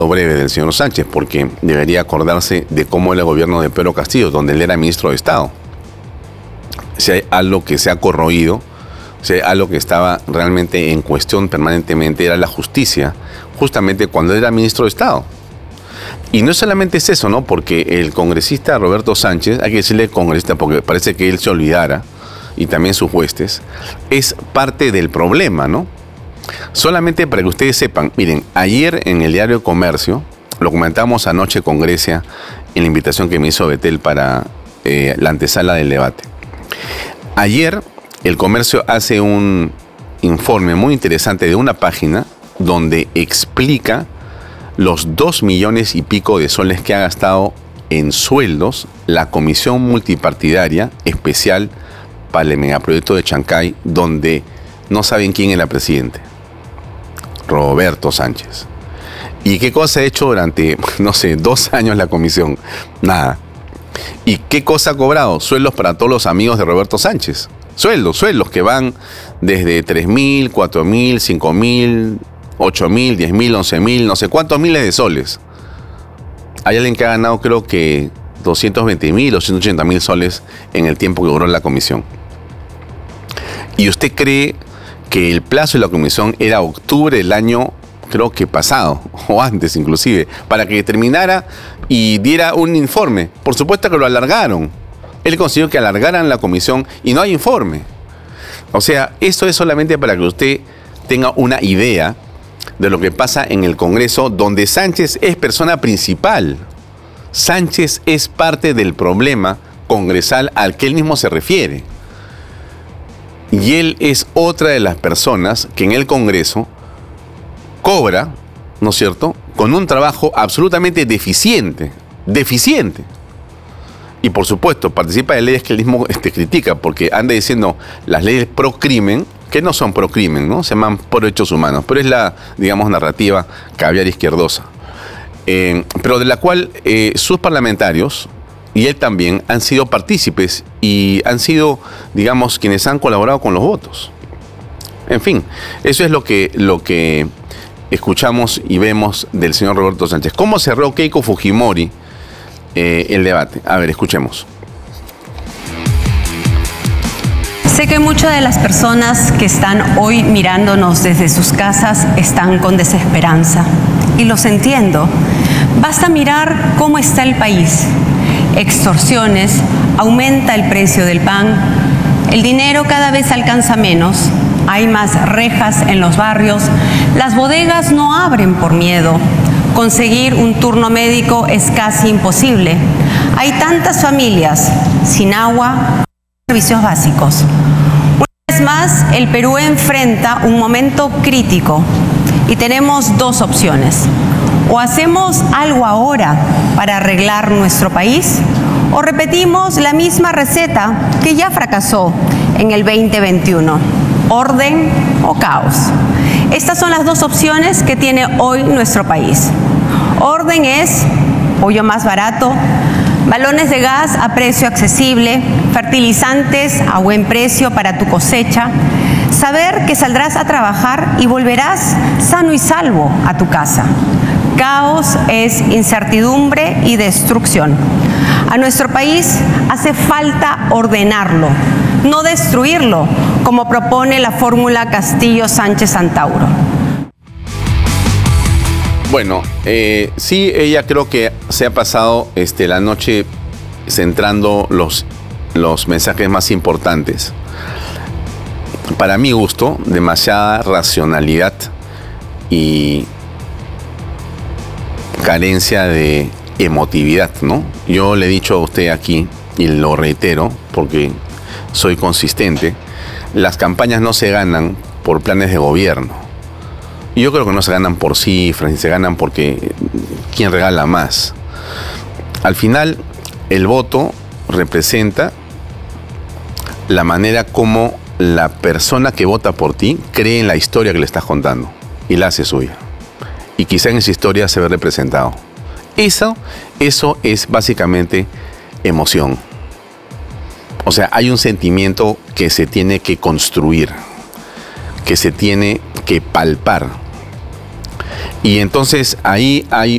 breve del señor Sánchez, porque debería acordarse de cómo era el gobierno de Pedro Castillo, donde él era ministro de Estado. Si hay algo que se ha corroído, si hay algo que estaba realmente en cuestión permanentemente, era la justicia, justamente cuando era ministro de Estado. Y no solamente es eso, ¿no? Porque el congresista Roberto Sánchez, hay que decirle congresista porque parece que él se olvidara, y también sus huestes, es parte del problema, ¿no? Solamente para que ustedes sepan, miren, ayer en el diario Comercio, lo comentamos anoche con Grecia, en la invitación que me hizo Betel para la antesala del debate. Ayer el Comercio hace un informe muy interesante de una página donde explica los 2 millones y pico de soles que ha gastado en sueldos la Comisión Multipartidaria Especial para el megaproyecto de Chancay, donde no saben quién es la presidente. Roberto Sánchez. ¿Y qué cosa ha hecho durante, 2 años la comisión? Nada. ¿Y qué cosa ha cobrado? Sueldos para todos los amigos de Roberto Sánchez. Sueldos que van desde 3.000, 4.000, 5.000, 8.000, 10.000, 11.000, no sé cuántos miles de soles. Hay alguien que ha ganado, creo que 220.000 o 180.000 soles en el tiempo que duró la comisión. ¿Y usted cree que el plazo de la comisión era octubre del año, creo que pasado, o antes inclusive, para que terminara y diera un informe? Por supuesto que lo alargaron. Él consiguió que alargaran la comisión y no hay informe. O sea, esto es solamente para que usted tenga una idea de lo que pasa en el Congreso, donde Sánchez es persona principal. Sánchez es parte del problema congresal al que él mismo se refiere. Y él es otra de las personas que en el Congreso cobra, ¿no es cierto?, con un trabajo absolutamente deficiente. Y por supuesto, participa de leyes que él mismo critica, porque anda diciendo las leyes pro crimen, que no son pro crimen, ¿no? Se llaman pro derechos humanos, pero es la, digamos, narrativa caviar izquierdosa. Pero de la cual sus parlamentarios y él también han sido partícipes y han sido, digamos, quienes han colaborado con los votos. En fin, eso es lo que escuchamos y vemos del señor Roberto Sánchez. ¿Cómo cerró Keiko Fujimori el debate? A ver, escuchemos. Sé que muchas de las personas que están hoy mirándonos desde sus casas están con desesperanza. Y los entiendo. Basta mirar cómo está el país. Extorsiones, aumenta el precio del pan, el dinero cada vez alcanza menos, hay más rejas en los barrios, las bodegas no abren por miedo, conseguir un turno médico es casi imposible. Hay tantas familias sin agua, servicios básicos. Una vez más, el Perú enfrenta un momento crítico y tenemos 2 opciones. O hacemos algo ahora para arreglar nuestro país, o repetimos la misma receta que ya fracasó en el 2021. Orden o caos. Estas son las 2 opciones que tiene hoy nuestro país. Orden es pollo más barato, balones de gas a precio accesible, fertilizantes a buen precio para tu cosecha, saber que saldrás a trabajar y volverás sano y salvo a tu casa. Caos es incertidumbre y destrucción. A nuestro país hace falta ordenarlo, no destruirlo, como propone la fórmula Castillo-Sánchez-Antauro. Bueno, sí, ella creo que se ha pasado la noche centrando los mensajes más importantes. Para mi gusto, demasiada racionalidad y carencia de emotividad, ¿no? Yo le he dicho a usted aquí, y lo reitero porque soy consistente, las campañas no se ganan por planes de gobierno. Y yo creo que no se ganan por cifras, ni se ganan porque quién regala más. Al final, el voto representa la manera como la persona que vota por ti cree en la historia que le estás contando y la hace suya. Y quizá en esa historia se ve representado. Eso es básicamente emoción. O sea, hay un sentimiento que se tiene que construir, que se tiene que palpar. Y entonces ahí hay